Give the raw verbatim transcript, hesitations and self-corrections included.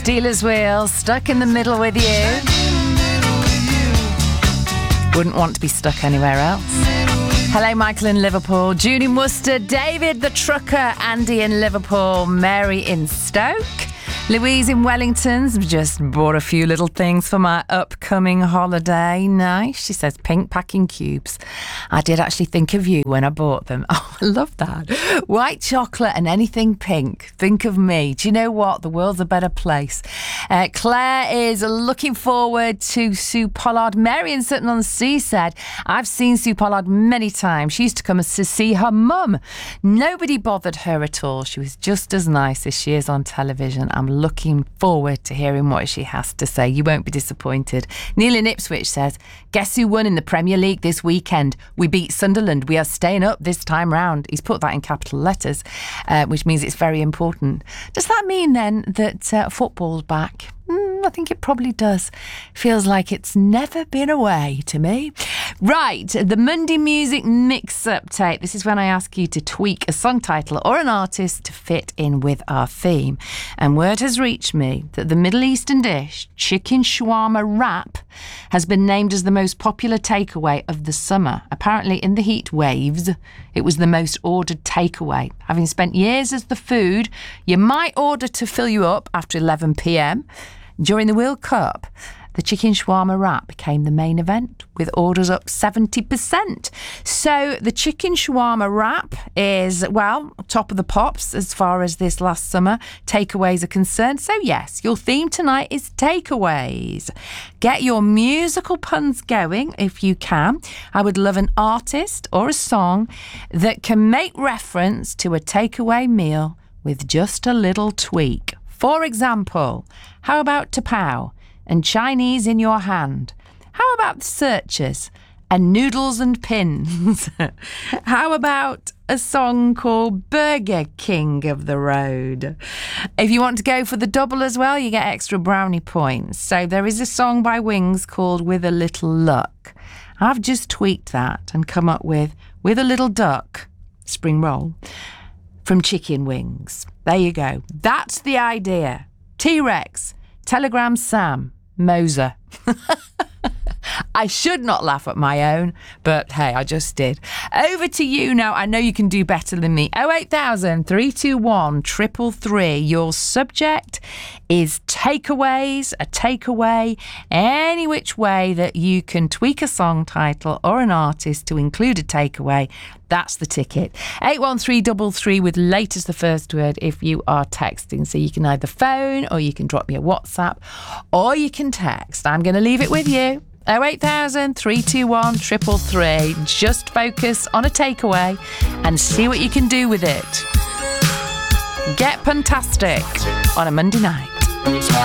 Stealers Wheel, stuck in the middle with you. Wouldn't want to be stuck anywhere else. Hello, Michael in Liverpool, Judy Worcester, David the Trucker, Andy in Liverpool, Mary in Stoke, Louise in Wellington's just bought a few little things for my upcoming holiday. Nice. She says pink packing cubes. I did actually think of you when I bought them. Oh, I love that. White chocolate and anything pink. Think of me. Do you know what? The world's a better place. Uh, Claire is looking forward to Sue Pollard. Mary in Sutton-on-Sea said, I've seen Sue Pollard many times. She used to come to see her mum. Nobody bothered her at all. She was just as nice as she is on television. I'm looking forward to hearing what she has to say. You won't be disappointed. Neil in Ipswich says, guess who won in the Premier League this weekend? We beat Sunderland. We are staying up this time round. He's put that in capital letters, uh, which means it's very important. Does that mean then that uh, football's back? Mm, I think it probably does. Feels like it's never been away to me. Right, the Monday Music Mix-Up tape. This is when I ask you to tweak a song title or an artist to fit in with our theme. And word has reached me that the Middle Eastern dish, chicken shawarma wrap, has been named as the most popular takeaway of the summer. Apparently, in the heat waves, it was the most ordered takeaway. Having spent years as the food you might order to fill you up after eleven p.m, during the World Cup, the chicken shawarma wrap became the main event, with orders up seventy percent. So the chicken shawarma wrap is, well, top of the pops as far as this last summer takeaways are concerned. So yes, your theme tonight is takeaways. Get your musical puns going if you can. I would love an artist or a song that can make reference to a takeaway meal with just a little tweak. For example, how about Tapao and Chinese in your hand? How about the Searchers and noodles and pins? How about a song called Burger King of the Road? If you want to go for the double as well, you get extra brownie points. So there is a song by Wings called With a Little Luck. I've just tweaked that and come up with With a Little Duck, spring roll, from Chicken Wings. There you go. That's the idea. T-Rex, Telegram Sam, Moser. I should not laugh at my own, but hey, I just did. Over to you now. I know you can do better than me. oh eight thousand, three two one, three three three. Your subject is takeaways, a takeaway, any which way that you can tweak a song title or an artist to include a takeaway. That's the ticket. eight one three three three with late as the first word if you are texting. So you can either phone or you can drop me a WhatsApp or you can text. I'm going to leave it with you. oh eight thousand, three two one, three three three. Just focus on a takeaway and see what you can do with it. Get fantastic on a Monday night.